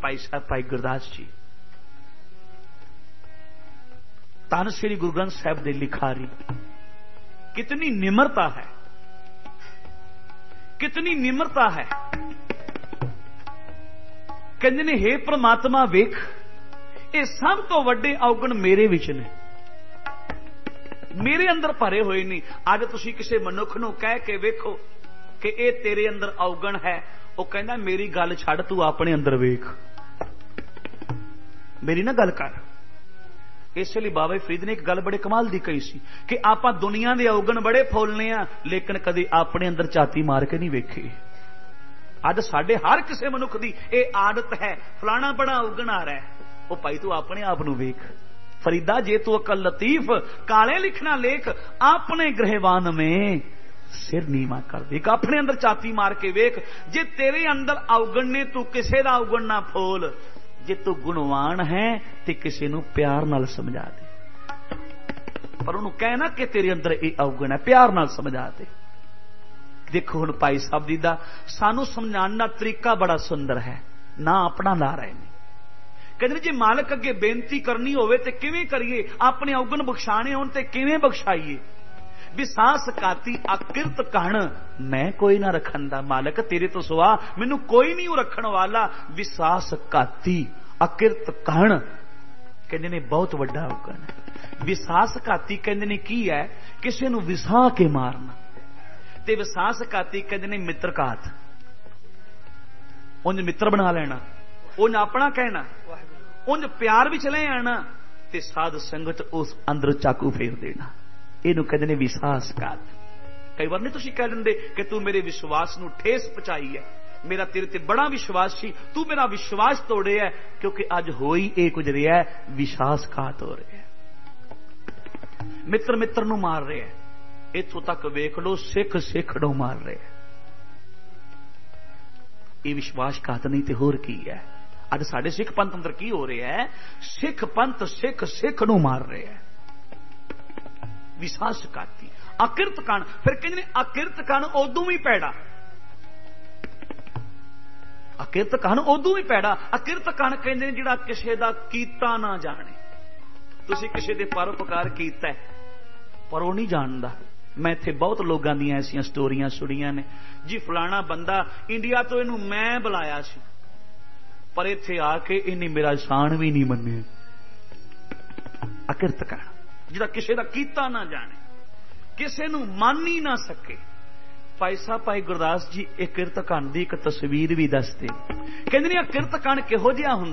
भाई साहब भाई गुरदास जी धन श्री गुरु ग्रंथ साहब दे लिखारी, कितनी निम्रता है, कितनी निम्रता है। कहते ने हे परमात्मा वेख ये सब तो वड्डे अवगुण मेरे विच ने, मेरे अंदर भरे हुए नहीं। अज तुसी किसी मनुख नूं कह के वेखो कि ये तेरे अंदर अवगुण है, वो कहना मेरी गल छड़ तू अपने अंदर वेख, मेरी ना गल कर। इसलिए बाबा फरीद ने एक गल बड़े कमाल दी कही सी कि आपां दुनिया दे अवगुण बड़े फौलने आ, लेकिन कदी अपने अंदर झाती मार के नहीं वेखे। अज साडे हर किसी मनुख दी ये आदत है, फलाना बड़ा अवगुण आ रहा है, वो भाई तू अपने आप नूं वेख। फरीदा जे तू अकल लतीफ काले लिखना लेख, अपने ग्रहवान में सिर नीवा कर देख, अपने अंदर छाती मार के वेख। जे तेरे अंदर अवगुण ने तू किसी का अवगुण ना फोल, जे तू गुणवान है तो किसी नूं प्यार नाल समझा दे, पर उन्होंने कहना कि तेरे अंदर ये अवगुण है, प्यार नाल समझा दे। देखो हुण भाई साहब जी दा सानू समझाने का तरीका बड़ा सुंदर है, ना अपना ला रहे हैं। कहते जे मालिक अगे बेनती करनी होवे ते किवें करिए, अपने अवगुण बख्शाने होण ते किवें बख्शाइए। विसास काती अकिरत कहण मैं कोई ना रखन दा, मालिक तेरे तो सुआ मैनू कोई नहीं रखण वाला। विसास काती अकिरत कहण कहते ने बहुत वड्डा अवगुण है। विसास काती कहते ने की है, किसी नू विसा के मारना, ते विसास काती कहते ने मित्रघात, उंज मित्र बना लेना, उंज अपना कहना, उंज प्यार भी चले आना, ते साध संगत उस अंदर चाकू फेर देना, इनू कहते ने विश्वासघात। कई बार नहीं तुसीं कह दिंदे कि तू मेरे विश्वास नू ठेस पहुंचाई है, मेरा तेरे ते बड़ा विश्वास सी, तू मेरा विश्वास तोड़े है, क्योंकि अज हो ही ये कुछ रहा है, विश्वासघात हो रहा है। मित्र मित्र नू मार रहे हैं, इथों तक वेख लो सिख सिख नू मार रहे हैं। ये विश्वासघात नहीं तो होर की है। अज साडे सिख पंथ अंदर की हो रहा है, सिख पंथ सिख सिख नू मार रहे हैं। विश्वासघाती अकिरत कण, फिर कहते हैं अकिरत कण उदों भी पैड़ा, अकिरत कण उदों भी पैड़ा। अकिरत कण कहते हैं जिहड़ा किसी दा कीता ना जाने। तुसीं किसी दे परोपकार कीता है पर वो नहीं जानदा। मैं इत्थे बहुत लोगों दी ऐसियां स्टोरियां सुनियां ने जी, फलाना बंदा इंडिया तो इनू मैं बुलाया सी, पर इत्थे आके इन्हें मेरा एहसान भी नहीं मन्ने। अकिरत कण जिहड़ा किसी दा कीता ना जाने, किसी नू मान ही ना सके। भाई साहब भाई गुरदास जी एक किरत कण दी एक तस्वीर भी दसदे, कहंदे ने किरत कण किहो जिहा हुंदा